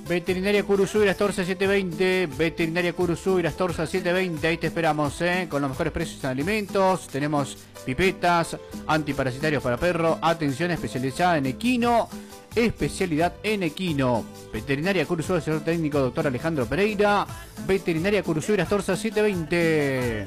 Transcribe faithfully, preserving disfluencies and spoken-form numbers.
Veterinaria Curuzú y Astorza setecientos veinte. Veterinaria Curuzú y Astorza setecientos veinte. Ahí te esperamos, ¿eh? Con los mejores precios en alimentos. Tenemos pipetas, antiparasitarios para perro. Atención especializada en equino. Especialidad en equino. Veterinaria Curuzú, asesor técnico doctor Alejandro Pereira. Veterinaria Curuzú y Astorza setecientos veinte.